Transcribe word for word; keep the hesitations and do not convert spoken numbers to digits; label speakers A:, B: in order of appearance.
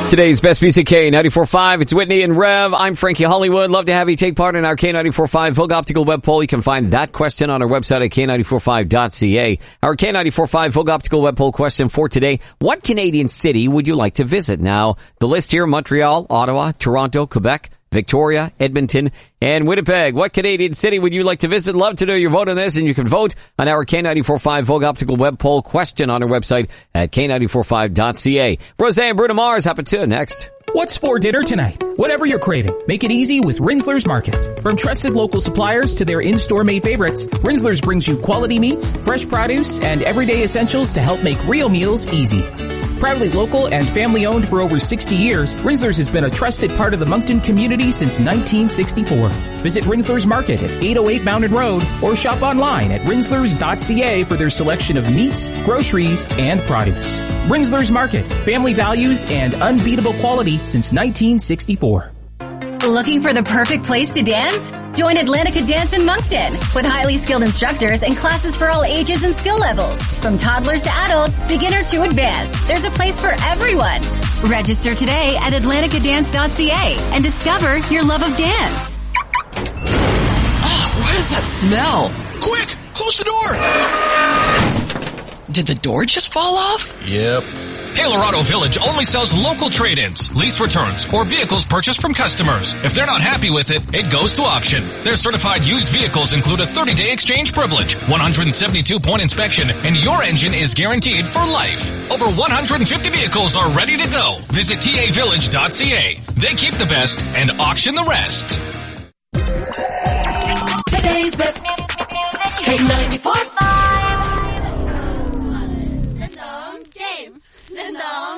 A: Today's Best Music K ninety-four point five. It's Whitney and Rev. I'm Frankie Hollywood. Love to have you take part in our K ninety-four point five Vogue Optical Web Poll. You can find that question on our website at K ninety-four five dot C A. Our K ninety-four point five Vogue Optical Web Poll question for today: what Canadian city would you like to visit? Now, the list here: Montreal, Ottawa, Toronto, Quebec, Victoria, Edmonton, and Winnipeg. What Canadian city would you like to visit? Love to know your vote on this, and you can vote on our K ninety-four point five Vogue Optical Web Poll question on our website at K ninety-four five dot C A. Roseanne Bruno Mars, Happy to next.
B: What's for dinner tonight? Whatever you're craving, make it easy with Rinzler's Market. From trusted local suppliers to their in-store made favorites, Rinzler's brings you quality meats, fresh produce, and everyday essentials to help make real meals easy. Proudly local and family-owned for over sixty years, Rinzler's has been a trusted part of the Moncton community since nineteen sixty-four. Visit Rinzler's Market at eight oh eight Mountain Road or shop online at rinzlers dot C A for their selection of meats, groceries, and produce. Rinzler's Market, family values and unbeatable quality since nineteen sixty-four.
C: Looking for the perfect place to dance? Join Atlantica Dance in Moncton with highly skilled instructors and classes for all ages and skill levels. From toddlers to adults, beginner to advanced, there's a place for everyone. Register today at atlantica dance dot C A and discover your love of dance.
D: Oh, what is that smell? Quick, close the door. Did the door just fall off?
E: Yep. Colorado Village only sells local trade-ins, lease returns, or vehicles purchased from customers. If they're not happy with it, it goes to auction. Their certified used vehicles include a thirty-day exchange privilege, one hundred seventy-two point inspection, and your engine is guaranteed for life. Over one hundred fifty vehicles are ready to go. Visit T A village dot C A. They keep the best and auction the rest.
F: Today's best music, K ninety-four point five.